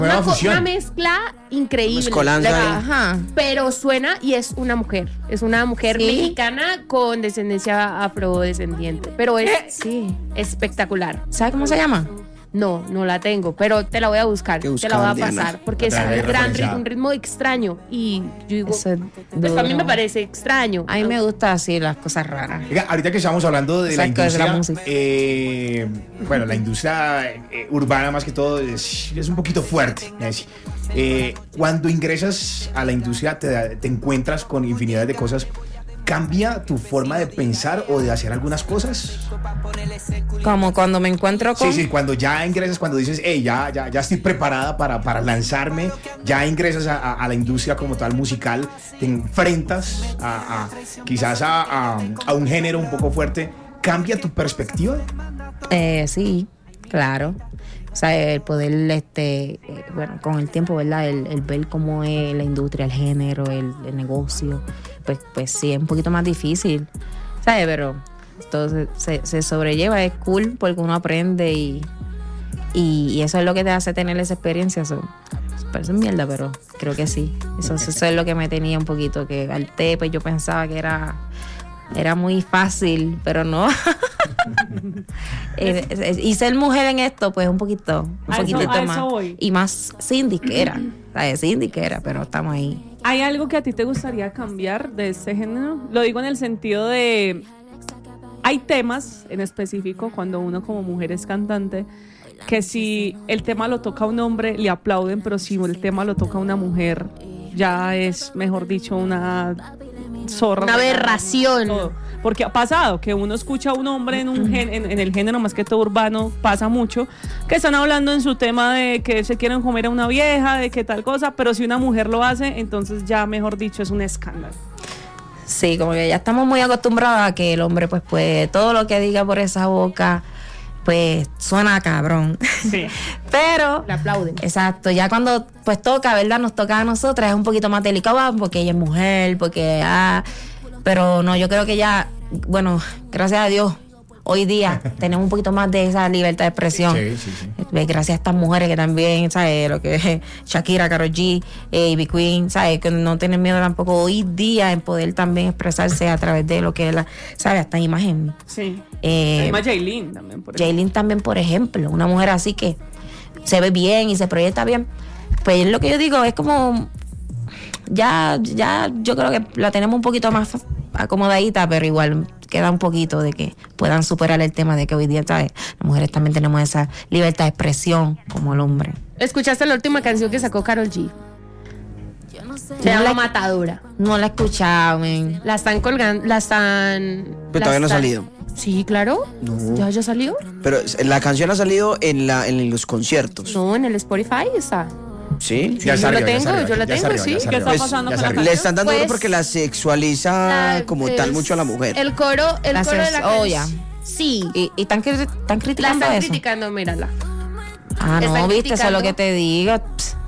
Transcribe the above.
Una mezcla increíble. Ajá. Pero suena y es una mujer. Es una mujer mexicana con descendencia afrodescendiente. Pero es espectacular. ¿Sabes cómo se llama? No la tengo, pero te la voy a buscar, te la voy a pasar, porque es un ritmo extraño y yo digo, pues a mí me parece extraño. A mí me gusta así las cosas raras. Oiga, ahorita que estamos hablando de la industria, de la música. Bueno, la industria urbana más que todo es un poquito fuerte. Cuando ingresas a la industria te encuentras con infinidad de cosas. ¿Cambia tu forma de pensar o de hacer algunas cosas? Como cuando me encuentro con... Sí, cuando ya ingresas, cuando dices, hey, ya estoy preparada para lanzarme, ya ingresas a la industria como tal musical, te enfrentas quizás a un género un poco fuerte. ¿Cambia tu perspectiva? Sí, claro. O sea, el poder, bueno, con el tiempo, ¿verdad? El ver cómo es la industria, el género, el negocio, pues sí, es un poquito más difícil, ¿sabes? Pero todo se sobrelleva, es cool porque uno aprende y eso es lo que te hace tener esa experiencia. Parece mierda, pero creo que sí. Eso es lo que me tenía un poquito, que al pues yo pensaba que era muy fácil, pero no. Y ser mujer en esto, pues un poquito más. Y más sindiquera, ¿sabes? Sindiquera, pero estamos ahí. ¿Hay algo que a ti te gustaría cambiar de este género? Lo digo en el sentido de... Hay temas en específico, cuando uno como mujer es cantante, que si el tema lo toca un hombre, le aplauden, pero si el tema lo toca una mujer, ya es, mejor dicho, una zorra. Una aberración. Todo. Porque ha pasado que uno escucha a un hombre en el género, más que todo urbano, pasa mucho, que están hablando en su tema de que se quieren comer a una vieja, de que tal cosa, pero si una mujer lo hace, entonces ya, mejor dicho, es un escándalo. Sí, como que ya estamos muy acostumbrados a que el hombre, pues todo lo que diga por esa boca, pues suena cabrón. Sí. Pero le aplauden. Exacto, ya cuando pues toca, ¿verdad? Nos toca a nosotras, es un poquito más delicado porque ella es mujer, porque pero no, yo creo que ya, bueno, gracias a Dios, hoy día tenemos un poquito más de esa libertad de expresión. Sí. Gracias a estas mujeres que también, ¿sabes? Lo que es Shakira, Karol G, Ivy Queen, ¿sabes? Que no tienen miedo tampoco hoy día en poder también expresarse a través de lo que es ¿sabes? Hasta imagen. Sí. Además, Yailin también, por ejemplo, una mujer así que se ve bien y se proyecta bien. Pues lo que yo digo es como... Ya yo creo que la tenemos un poquito más acomodadita, pero igual queda un poquito de que puedan superar el tema de que hoy día, ¿sabes? Las mujeres también tenemos esa libertad de expresión como el hombre. ¿Escuchaste la última canción que sacó Karol G? Se llama Matadora. No la he escuchado, men. La están colgando, Pero todavía no ha salido. Sí, claro. No. ¿Ya salió? Pero la canción ha salido en los conciertos. No, en el Spotify está. ¿Sí? Ya yo la tengo, sí. ¿Qué está pasando con la canción? Le están dando Pues, porque la sexualiza tal mucho a la mujer. El coro de la canción. Sí. Y están criticando eso. La están criticando, mírala. No, Están viste, eso es lo criticando. que te digo.